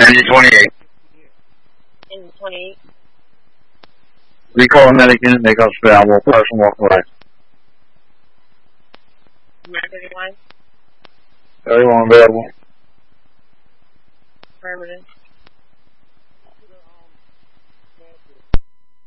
Engine 28. Engine 28. Recall American, make up spell, one person walk away. American 31. Everyone available. Affirmative.